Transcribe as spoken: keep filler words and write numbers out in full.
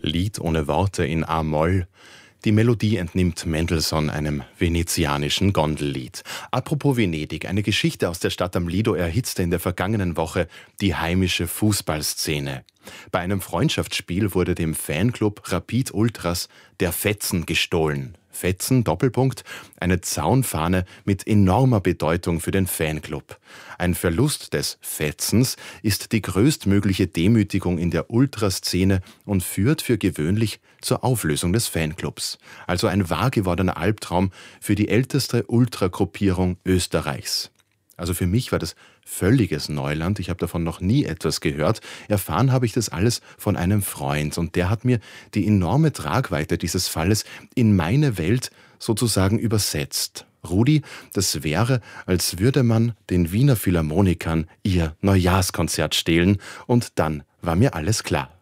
Lied ohne Worte in A-Moll. Die Melodie entnimmt Mendelssohn einem venezianischen Gondellied. Apropos Venedig, eine Geschichte aus der Stadt am Lido erhitzte in der vergangenen Woche die heimische Fußballszene. Bei einem Freundschaftsspiel wurde dem Fanclub Rapid Ultras der Fetzen gestohlen. Fetzen, Doppelpunkt, eine Zaunfahne mit enormer Bedeutung für den Fanclub. Ein Verlust des Fetzens ist die größtmögliche Demütigung in der Ultraszene und führt für gewöhnlich zur Auflösung des Fanclubs. Also ein wahr gewordener Albtraum für die älteste Ultragruppierung Österreichs. Also für mich war das völliges Neuland. Ich habe davon noch nie etwas gehört. Erfahren habe ich das alles von einem Freund. Und der hat mir die enorme Tragweite dieses Falles in meine Welt sozusagen übersetzt. Rudi, das wäre, als würde man den Wiener Philharmonikern ihr Neujahrskonzert stehlen. Und dann war mir alles klar.